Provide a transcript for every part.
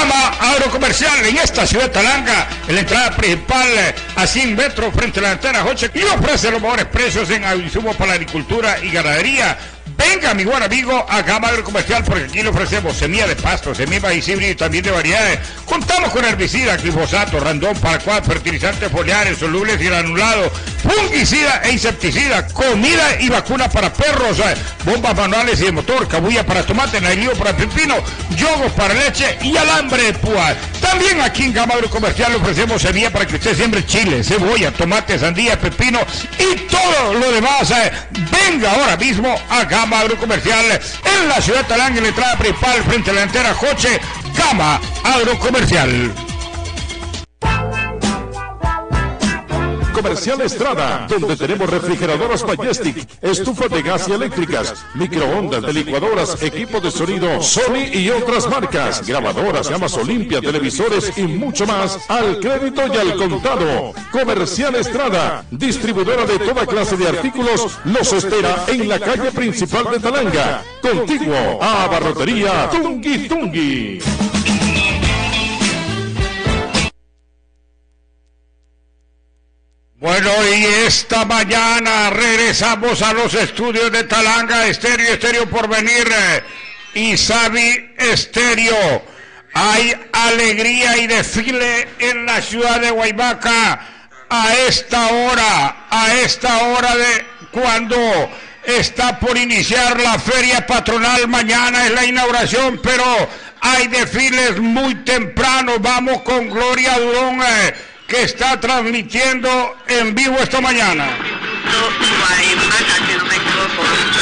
Gama Agrocomercial en esta ciudad de Talanga, en la entrada principal a 100 metros frente a la antena Hoche, y ofrece los mejores precios en insumos para la agricultura y ganadería. Venga, mi buen amigo, a Gama Agrocomercial, porque aquí le ofrecemos semilla de pasto, semilla de maíz híbrido y también de variedades. Contamos con herbicida, glifosato, randón, paraquat, fertilizantes foliares, solubles y granulados, fungicida e insecticida, comida y vacuna para perros, bombas manuales y de motor, cabulla para tomate, nailío para pepino, yogos para leche y alambre de púa. También aquí en Gama Agrocomercial le ofrecemos semilla para que usted siembre chile, cebolla, tomate, sandía, pepino y todo lo demás. Venga ahora mismo a Gama Agrocomercial en la ciudad de Talanga, en la entrada principal frente a la antena Joche. Gama Agrocomercial. Comercial Estrada, donde tenemos refrigeradoras Majestic, estufas de gas y eléctricas, microondas, de licuadoras, equipo de sonido Sony y otras marcas, grabadoras, gamas Olimpia, televisores y mucho más al crédito y al contado. Comercial Estrada, distribuidora de toda clase de artículos, los espera en la calle principal de Talanga, contiguo a Barrotería Tungui Tungui. Bueno, y esta mañana regresamos a los estudios de Talanga Estéreo, Estéreo Porvenir y Savi Estéreo. Hay alegría y desfile en la ciudad de Guaymaca a esta hora de cuando está por iniciar la feria patronal. Mañana es la inauguración, pero hay desfiles muy temprano. Vamos con Gloria Durón, que está transmitiendo en vivo esta mañana. Guaymaca, si no me equivoco.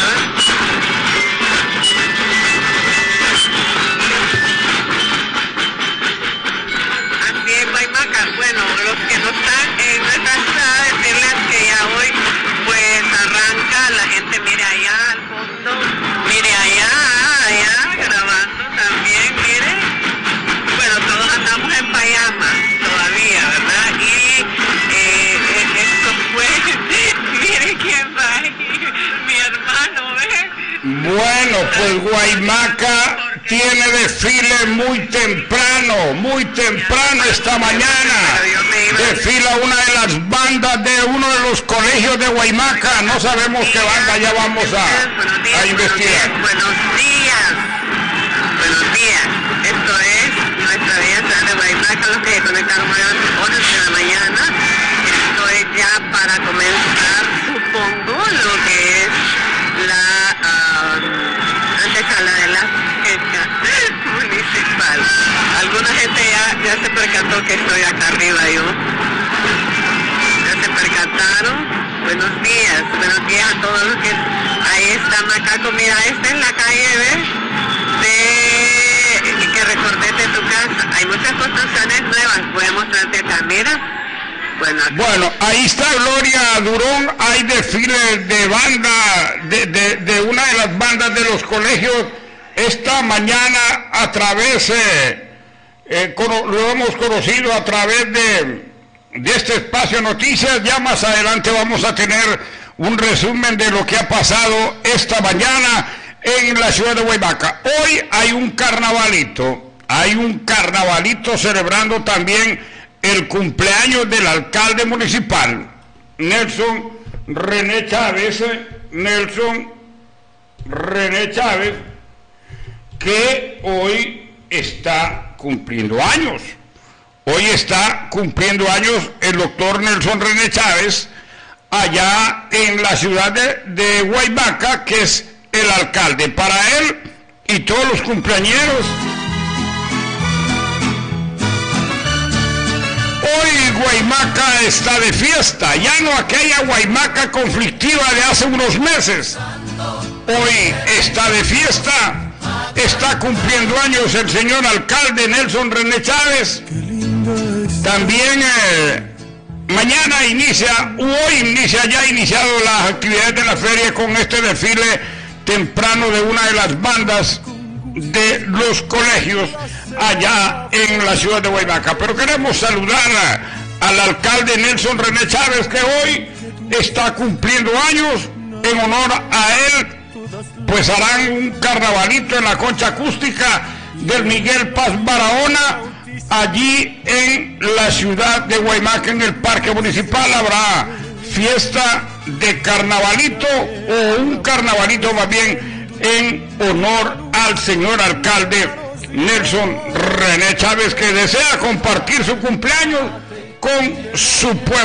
Así es, Guaymaca. Bueno, los que no están en nuestra ciudad, decirles que ya hoy pues arranca, la gente mire allá al fondo, mire allá grabando también, mire. Bueno, todos andamos en payamas todavía, ¿verdad? Y esto fue, mire quién va ahí, mi hermano, ¿ves? Bueno, pues Guaymaca tiene desfile muy temprano esta mañana. Desfila una de las bandas de uno de los colegios de Guaymaca. No sabemos qué banda, ya vamos a investigar. Buenos días. Esto es nuestra bella ciudad de Guaymaca, los que se conectaron hoy a las 11 de la mañana. Esto es ya para comenzar, supongo, lo que es la antesala de la fecha municipal. Alguna gente ya se percató que estoy acá arriba yo. Ya se percataron. Buenos días a todos los que ahí está Macaco. Mira, esta es la calle que recordes de tu casa. Hay muchas construcciones nuevas. Voy a mostrarte acá, mira. Bueno, ahí está Gloria Durón. Hay desfiles de banda, de una de las bandas de los colegios esta mañana a través, lo hemos conocido a través de este espacio de noticias. Ya más adelante vamos a tener un resumen de lo que ha pasado esta mañana en la ciudad de Guaymaca. Hoy hay un carnavalito celebrando también el cumpleaños del alcalde municipal, Nelson René Chávez, que hoy está cumpliendo años. Hoy está cumpliendo años el doctor Nelson René Chávez, allá en la ciudad de Guaymaca, que es el alcalde. Para él y todos los cumpleañeros, hoy Guaymaca está de fiesta, ya no aquella Guaymaca conflictiva de hace unos meses. Hoy está de fiesta, está cumpliendo años el señor alcalde Nelson René Chávez. También mañana ya ha iniciado las actividades de la feria con este desfile temprano de una de las bandas de los colegios allá en la ciudad de Guaymaca. Pero queremos saludar al alcalde Nelson René Chávez, que hoy está cumpliendo años. En honor a él, pues harán un carnavalito en la concha acústica del Miguel Paz Barahona, allí en la ciudad de Guaymaca, en el Parque Municipal. Habrá fiesta de carnavalito, o un carnavalito más bien, en honor al señor alcalde Nelson René Chávez, que desea compartir su cumpleaños con su pueblo.